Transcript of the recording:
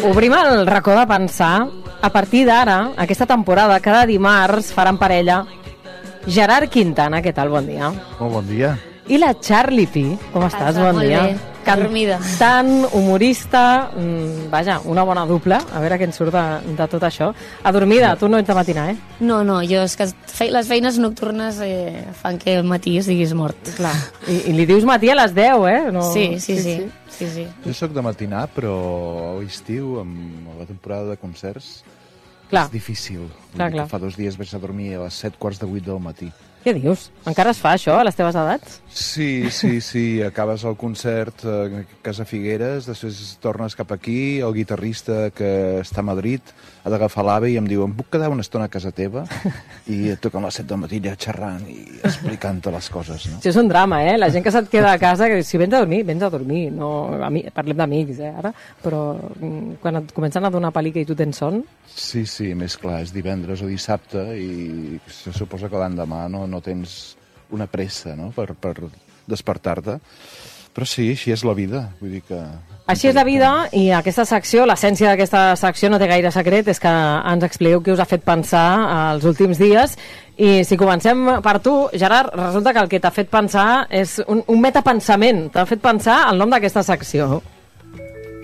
Obrim el racó de pensar. A partir d'ara, aquesta temporada, cada dimarts faran parella Gerard Quintana, què tal? Bon dia. Molt bon dia. I la Charlie Pi, com estàs? Bon dia. Molt bé, dormida. Cantant, humorista, vaja, una bona dupla, a veure què en surt de tot això. Adormida, tu no ets de matinar, eh? No, jo és que les feines nocturnes fan que el matí estiguis mort. Clar, i li dius matí a les 10, eh? No... Sí. Jo sóc de matinar, però a l'estiu, amb la temporada de concerts, clar. És difícil. Clar. Fa 2 dies vaig a dormir a les 7:45 del matí. Què dius? Encara es fa això a les teves edats? Sí. Acabes el concert a Casa Figueres, després tornes cap aquí, el guitarrista que està a Madrid ha d'agafar l'AVE i em diu, em puc quedar una estona a casa teva? I et toquen a les 7 del matí ja xerrant i explicant-te les coses, no? Això és un drama, eh? La gent que se't queda a casa, que si vens a dormir. No, parlem d'amics, ara, però quan et comencen a donar pel·li i tu tens son... Sí, més clar, és divendres o dissabte i se suposa que l'endemà no tens una pressa, no?, per despertar-te. Però sí, així és la vida, vull dir que... Així és la vida, i aquesta secció, l'essència d'aquesta secció no té gaire secret, és que ens expliqueu què us ha fet pensar els últims dies. I si comencem per tu, Gerard, resulta que el que t'ha fet pensar és un metapensament, t'ha fet pensar el nom d'aquesta secció.